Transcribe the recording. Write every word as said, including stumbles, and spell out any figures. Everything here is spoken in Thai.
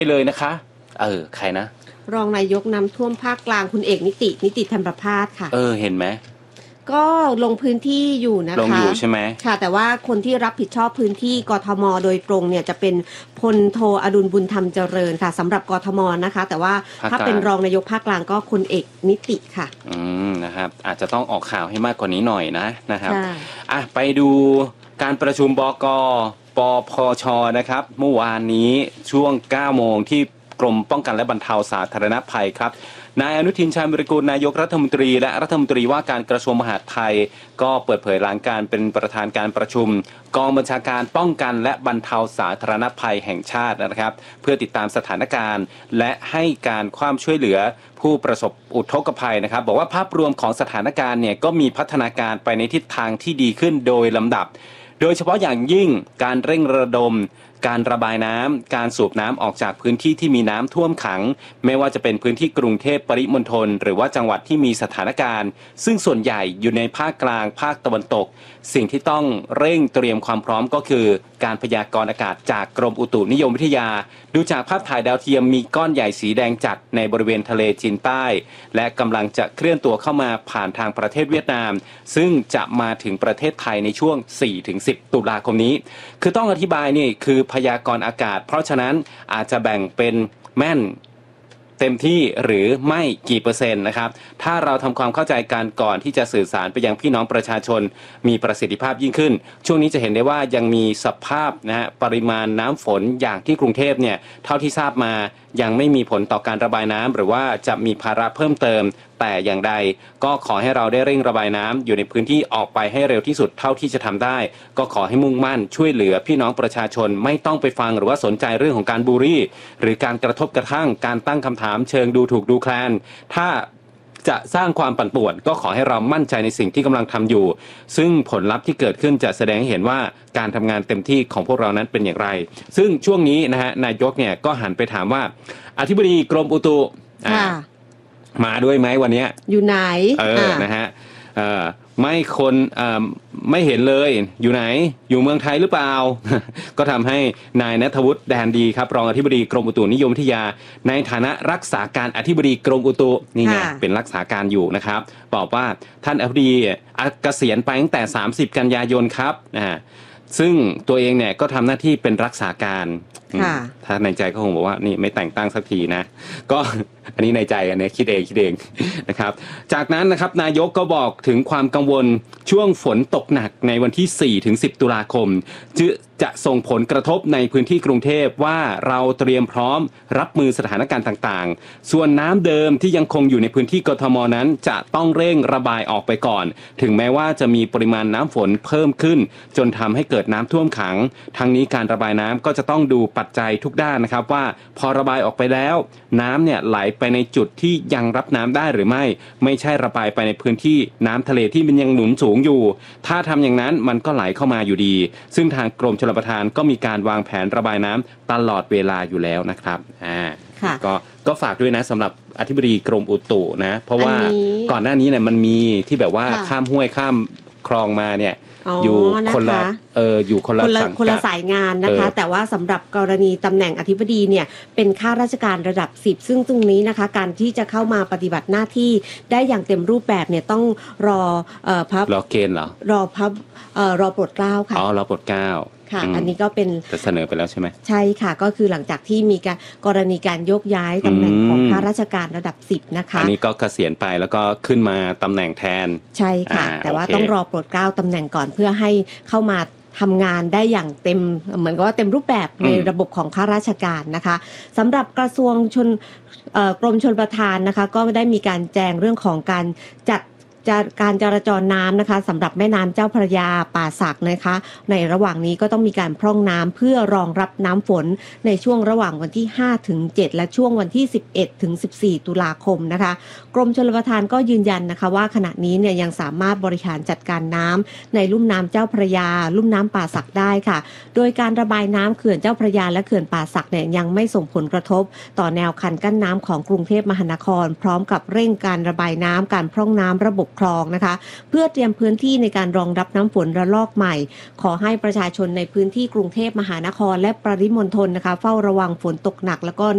เลยนะคะเออใครนะรองนายกน้ำท่วมภาคกลางคุณเอกนิตินิติธรรมประภาสค่ะเออเห็นไหมก็ลงพื้นที่อยู่นะคะลงอยู่ใช่ไหมค่ะแต่ว่าคนที่รับผิดชอบพื้นที่กทมโดยตรงเนี่ยจะเป็นพลโทอดุลบุญธรรมเจริญค่ะสำหรับกทมนะคะแต่ว่าถ้าเป็นรองนายกภาคกลางก็คุณเอกนิติค่ะอืมนะครับอาจจะต้องออกข่าวให้มากกว่านี้หน่อยนะนะครับอ่ะไปดูการประชุมบก.ปพช.นะครับเมื่อวานนี้ช่วงเก้าโมงที่กรมป้องกันและบรรเทาสาธารณภัยครับนายอนุทินชาญวิรากูลนายกรัฐมนตรีและรัฐมนตรีว่าการกระทรวงมหาดไทยก็เปิดเผยหลังการเป็นประธานการประชุมกองบัญชาการป้องกันและบรรเทาสาธารณภัยแห่งชาตินะครับเพื่อติดตามสถานการณ์และให้การความช่วยเหลือผู้ประสบอุทกภัยนะครับบอกว่าภาพรวมของสถานการณ์เนี่ยก็มีพัฒนาการไปในทิศทางที่ดีขึ้นโดยลำดับโดยเฉพาะอย่างยิ่งการเร่งระดมการระบายน้ำการสูบน้ำออกจากพื้นที่ที่มีน้ำท่วมขังไม่ว่าจะเป็นพื้นที่กรุงเทพปริมณฑลหรือว่าจังหวัดที่มีสถานการณ์ซึ่งส่วนใหญ่อยู่ในภาคกลางภาคตะวันตกสิ่งที่ต้องเร่งเตรียมความพร้อมก็คือการพยากรณ์อากาศจากกรมอุตุนิยมวิทยาดูจากภาพถ่ายดาวเทียมมีก้อนใหญ่สีแดงจัดในบริเวณทะเลจีนใต้และกำลังจะเคลื่อนตัวเข้ามาผ่านทางประเทศเวียดนามซึ่งจะมาถึงประเทศไทยในช่วง สี่ถึงสิบ ตุลาคมนี้คือต้องอธิบายนี่คือพยากรณ์อากาศเพราะฉะนั้นอาจจะแบ่งเป็นแม่นเต็มที่หรือไม่กี่เปอร์เซ็นต์นะครับถ้าเราทำความเข้าใจกันก่อนที่จะสื่อสารไปยังพี่น้องประชาชนมีประสิทธิภาพยิ่งขึ้นช่วงนี้จะเห็นได้ว่ายังมีสภาพนะฮะปริมาณน้ำฝนอย่างที่กรุงเทพเนี่ยเท่าที่ทราบมายังไม่มีผลต่อการระบายน้ำหรือว่าจะมีภาระเพิ่มเติมแต่อย่างใดก็ขอให้เราได้เร่งระบายน้ำอยู่ในพื้นที่ออกไปให้เร็วที่สุดเท่าที่จะทำได้ก็ขอให้มุ่งมั่นช่วยเหลือพี่น้องประชาชนไม่ต้องไปฟังหรือว่าสนใจเรื่องของการบูลลี่หรือการกระทบกระทั่งการตั้งคำถามเชิงดูถูกดูแคลนถ้าจะสร้างความปั่นป่วนก็ขอให้เรามั่นใจในสิ่งที่กำลังทำอยู่ซึ่งผลลัพธ์ที่เกิดขึ้นจะแสดงให้เห็นว่าการทำงานเต็มที่ของพวกเรานั้นเป็นอย่างไรซึ่งช่วงนี้นะฮะนายกเนี่ยก็หันไปถามว่าอธิบดีกรมอุตุมาด้วยไหมวันนี้อยู่ไหนเออนะฮะเออไม่คนไม่เห็นเลยอยู่ไหนอยู่เมืองไทยหรือเปล่า ก็ทำให้นายณัฐวุฒิแดนดีครับรองอธิบดีกรมอุตุนิยมวิทยาในฐานะรักษาการอธิบดีกรมอุตุนี่ไงเป็นรักษาการอยู่นะครับบอกว่าท่านอธิบดีเกษียณไปตั้งแต่สามสิบกันยายนครับนะซึ่งตัวเองเนี่ยก็ทำหน้าที่เป็นรักษาการถ้าในใจก็คงบอกว่านี่ไม่แต่งตั้งสักทีนะก็อันนี้ในใจอันนี้คิดเองคิดเองนะครับจากนั้นนะครับนายกก็บอกถึงความกังวลช่วงฝนตกหนักในวันที่ สี่ถึงสิบ ตุลาคมจะจะส่งผลกระทบในพื้นที่กรุงเทพว่าเราเตรียมพร้อมรับมือสถานการณ์ต่างๆส่วนน้ำเดิมที่ยังคงอยู่ในพื้นที่กทมนั้นจะต้องเร่งระบายออกไปก่อนถึงแม้ว่าจะมีปริมาณน้ำฝนเพิ่มขึ้นจนทำให้เกิดน้ำท่วมขังทั้งนี้การระบายน้ำก็จะต้องดูปัจจัยทุกด้านนะครับว่าพอระบายออกไปแล้วน้ำเนี่ยไหลไปในจุดที่ยังรับน้ำได้หรือไม่ไม่ใช่ระบายไปในพื้นที่น้ำทะเลที่มันยังหนุนสูงอยู่ถ้าทำอย่างนั้นมันก็ไหลเข้ามาอยู่ดีซึ่งทางกรมชลประทานก็มีการวางแผนระบายน้ำตลอดเวลาอยู่แล้วนะครับอ่าก็ก็ฝากด้วยนะสำหรับอธิบดีกรมอุตุนะเพราะว่าก่อนหน้านี้เนี่ยมันมีที่แบบว่าข้ามห้วยข้ามคลองมาเนี่ยอยู่คนละเอออยู่คนละสังกัดคนละสายงานนะคะแต่ว่าสำหรับกรณีตำแหน่งอธิบดีเนี่ยเป็นข้าราชการระดับสิบซึ่งตรงนี้นะคะการที่จะเข้ามาปฏิบัติหน้าที่ได้อย่างเต็มรูปแบบเนี่ยต้องรอเอ่อพระรอเกณฑ์เหรอรอพระเอ่อรอโปรดเกล้าค่ะอ๋อรอโปรดเกล้าค่ะอันนี้ก็เป็นจะเสนอไปแล้วใช่ไหมใช่ค่ะก็คือหลังจากที่มีการกรณีการยกย้ายตำแหน่งของข้าราชการระดับสิบนะคะอันนี้ก็เกษียณไปแล้วก็ขึ้นมาตำแหน่งแทนใช่ค่ะแต่ว่าต้องรอโปรดเกล้าตำแหน่งก่อนเพื่อให้เข้ามาทำงานได้อย่างเต็มเหมือนกับว่าเต็มรูปแบบในระบบของข้าราชการนะคะสำหรับกระทรวงชลกรมชลประทานนะคะก็ได้มีการแจ้งเรื่องของการจัดการจราจรน้ำนะคะสำหรับแม่น้ำเจ้าพระยาป่าสักนะคะในระหว่างนี้ก็ต้องมีการพร่องน้ำเพื่อรองรับน้ำฝนในช่วงระหว่างวันที่ห้าถึงเจ็ดและช่วงวันที่สิบเอ็ดถึงสิบสี่ตุลาคมนะคะกรมชลประทานก็ยืนยันนะคะว่าขณะนี้เนี่ยยังสามารถบริหารจัดการน้ำในลุ่มน้ำเจ้าพระยาลุ่มน้ำป่าสักได้ค่ะโดยการระบายน้ำเขื่อนเจ้าพระยาและเขื่อนป่าสักเนี่ยยังไม่ส่งผลกระทบต่อแนวคันกั้นน้ำของกรุงเทพมหานครพร้อมกับเร่งการระบายน้ำการพร่องน้ำระบบคลองนะคะเพื่อเตรียมพื้นที่ในการรองรับน้ำฝนระลอกใหม่ขอให้ประชาชนในพื้นที่กรุงเทพมหานครและปริมณฑลนะคะเฝ้าระวังฝนตกหนักแล้วก็